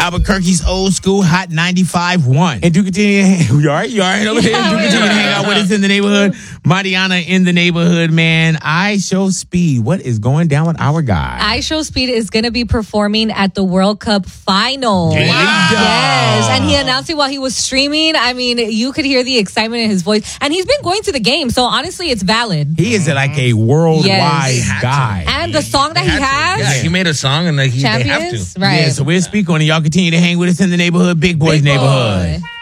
Albuquerque's old school hot 95.1. And do continue, you all right over here? Do continue to hang out with us in the neighborhood. Mariana in the neighborhood, man. I Show Speed. What is going down with our guy? I Show Speed is going to be performing at the World Cup final. Wow. Yes. And he announced it while he was streaming. I mean, you could hear the excitement in his voice. And he's been going to the game. So honestly, it's valid. He is like a worldwide guy. And the song that he has. Yeah, he made a song and they have to. Right. Yeah, so we'll speak on it. Y'all continue to hang with us in the neighborhood, Big Boys Big neighborhood. Boy.